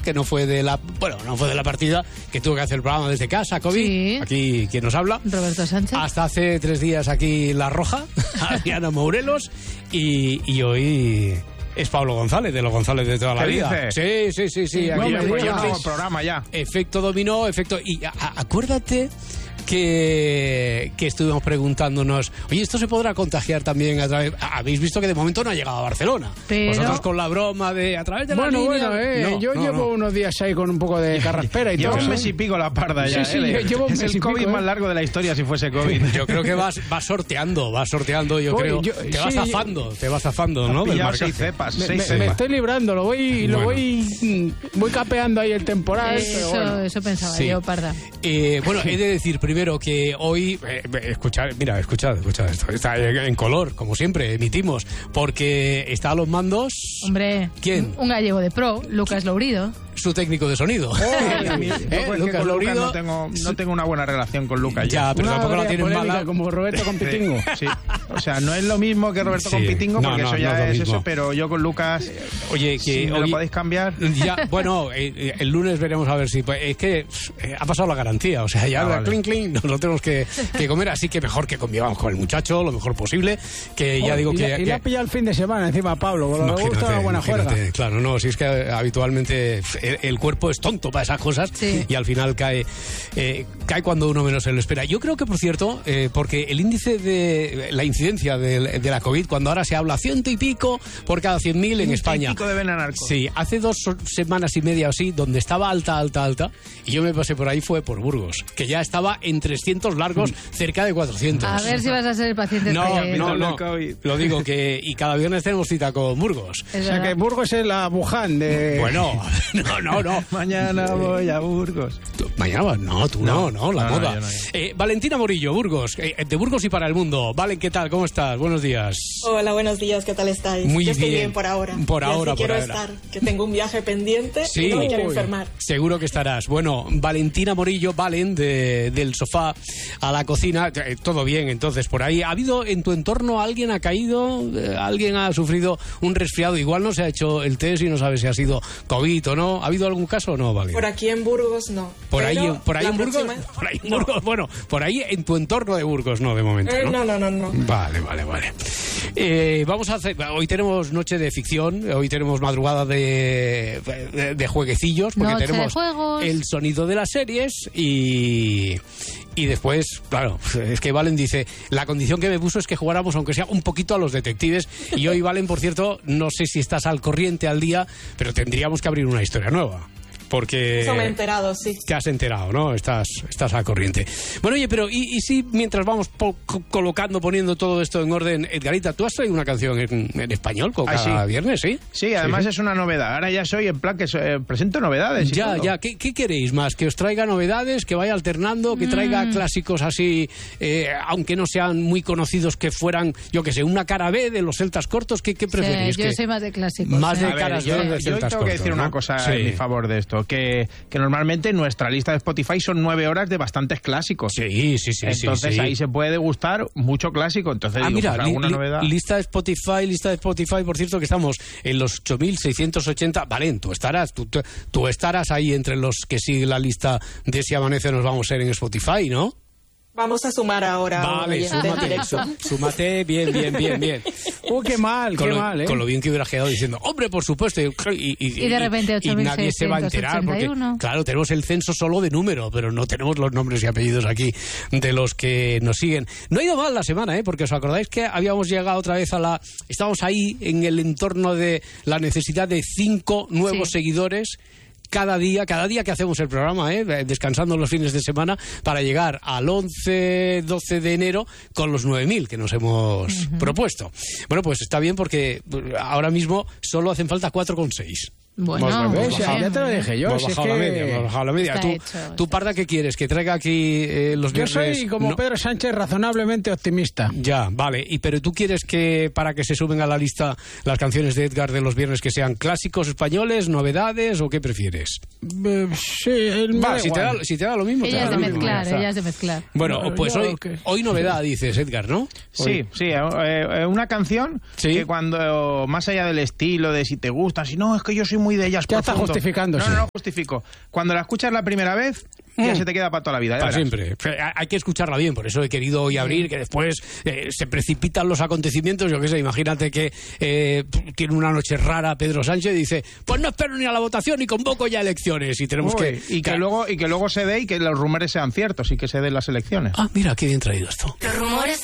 que no fue de la partida, que tuvo que hacer el programa desde casa, COVID. Sí. Aquí quien nos habla. Roberto Sánchez. Hasta hace 3 días aquí La Roja, Adriana Mourelos, y hoy es Pablo González, de los González de toda la vida. Dices? Sí. Aquí pues ya nuevo programa ya. Efecto dominó, y acuérdate que estuvimos preguntándonos, oye, ¿esto se podrá contagiar también a través? Habéis visto que de momento no ha llegado a Barcelona. Pero... Vosotros con la broma de a través de la línea... Yo llevo unos días ahí con un poco de carraspera y todo. Lleva un mes y pico la parda ya. Sí, llevo un mes es y el COVID pico, más largo de la historia si fuese COVID. Yo creo que vas sorteando, yo creo. Te vas zafando, ¿no? Del marcaje. 6 cepas, me estoy librando, lo voy capeando ahí el temporal. Eso pensaba yo, parda. Bueno, he de decir primero que hoy, escuchad esto, está en color, como siempre, emitimos, porque está a los mandos... Hombre, ¿quién? Un gallego de pro, Lucas Lourido. Su técnico de sonido. Lucas Lourido. No tengo una buena relación con Lucas. Ya, pero tampoco la tienes mala. Como Roberto con Pitingo. Sí. O sea, no es lo mismo que Roberto con Pitingo, porque eso ya es eso, pero yo con Lucas... Oye, que si me lo podéis cambiar. Ya, bueno, el lunes veremos a ver si... Es que ha pasado la garantía, o sea, ya vale. clink, nos lo tenemos que comer, así que mejor que convivamos con el muchacho lo mejor posible, que ya digo que... Y le ha pillado el fin de semana encima a Pablo, con lo que gusta una buena juerga. Claro, no, si es que habitualmente el cuerpo es tonto para esas cosas, sí. Y al final cae cuando uno menos se lo espera. Yo creo que, por cierto, porque el índice de la incidencia de la COVID, cuando ahora se habla 100 y pico por cada 100.000 en España. 100 y pico de Benanarco. Sí, hace 2 semanas y media o así, donde estaba alta, y yo me pasé por ahí, fue por Burgos, que ya estaba en 300 largos, cerca de 400. A ver si vas a ser el paciente. No, lo digo, y cada viernes tenemos cita con Burgos. O sea, que Burgos es la Wuhan de... Bueno, no. Mañana voy a Burgos. Mañana, no, tú no, la moda. No. Valentina Morillo, Burgos, de Burgos y para el mundo. Valen, ¿qué tal? ¿Cómo estás? Buenos días. Hola, buenos días, ¿qué tal estáis? Muy Yo bien. estoy bien por ahora. Quiero estar, que tengo un viaje pendiente y no me quiero enfermar. Seguro que estarás. Bueno, Valentina Morillo, Valen, del sofá a la cocina, todo bien, entonces, por ahí. ¿Ha habido en tu entorno alguien ha caído? ¿Alguien ha sufrido un resfriado? Igual no se ha hecho el test y no sabe si ha sido COVID o no. ¿Ha habido algún caso o no, Valen? Por aquí en Burgos no. ¿Por ahí en Burgos? Por ahí en Burgos, bueno, por ahí en tu entorno de Burgos, no, de momento, ¿no? No. Vale. Vamos a hacer... Hoy tenemos noche de ficción, hoy tenemos madrugada de jueguecillos, porque noche tenemos de juegos. El sonido de las series y después, claro, es que Valen dice, la condición que me puso es que jugáramos aunque sea un poquito a los detectives, y hoy, Valen, por cierto, no sé si estás al corriente al día, pero tendríamos que abrir una historia nueva. Porque... Eso me he enterado, sí. Te has enterado, ¿no? Estás a corriente. Bueno, oye, pero ¿y si mientras vamos poniendo todo esto en orden, Edgarita, tú has traído una canción en español cada viernes, ¿sí? Sí, además es una novedad. Ahora ya soy en plan que presento novedades. Ya. ¿Qué queréis más? ¿Que os traiga novedades? ¿Que vaya alternando? ¿Que traiga clásicos así, aunque no sean muy conocidos, que fueran, yo qué sé, una cara B de los celtas cortos? ¿Qué preferís? Yo soy más de clásicos. Más de caras B de celtas cortos. Yo tengo que decir una cosa en mi favor de esto. Que normalmente nuestra lista de Spotify son 9 horas de bastantes clásicos. Sí. Entonces ahí se puede degustar mucho clásico. Entonces mira, alguna novedad. Lista de Spotify, por cierto, que estamos en los 8.680. Valen, tú estarás ahí entre los que sigue la lista de Si Amanece Nos Vamos a ir en Spotify, ¿no? Vamos a sumar ahora. Vale, súmate, bien. Qué mal, Con lo bien que hubiera quedado diciendo, hombre, por supuesto. Y de repente 8.681. Y nadie se va a enterar, porque, claro, tenemos el censo solo de número, pero no tenemos los nombres y apellidos aquí de los que nos siguen. No ha ido mal la semana, porque os acordáis que habíamos llegado otra vez estábamos ahí en el entorno de la necesidad de 5 nuevos seguidores cada día que hacemos el programa, descansando los fines de semana, para llegar al 11-12 de enero con los 9.000 que nos hemos propuesto. Bueno, pues está bien, porque ahora mismo solo hacen falta 4,6. Bueno, ya te lo dije yo. Hemos bajado la media. ¿Tú, Parda, qué quieres? ¿Que traiga aquí los viernes? Yo soy como Pedro Sánchez, razonablemente optimista. Ya, vale. Pero tú quieres que, para que se suben a la lista las canciones de Edgar de los viernes, que sean clásicos españoles, novedades, o qué prefieres? Si te da lo mismo. Ella es de mezclar. Bueno, pues hoy novedad, dices, Edgar, ¿no? Sí, una canción que cuando, más allá del estilo, de si te gusta, si no, es que yo soy muy muy de ellas. Ya está justificándose. No justifico. Cuando la escuchas la primera vez, ya se te queda para toda la vida. Para siempre. Hay que escucharla bien, por eso he querido hoy abrir, que después se precipitan los acontecimientos. Yo qué sé, imagínate que tiene una noche rara Pedro Sánchez y dice, pues no espero ni a la votación y convoco ya elecciones. Y tenemos que luego se dé y que los rumores sean ciertos y que se den las elecciones. Ah, mira, qué bien traído esto. Los rumores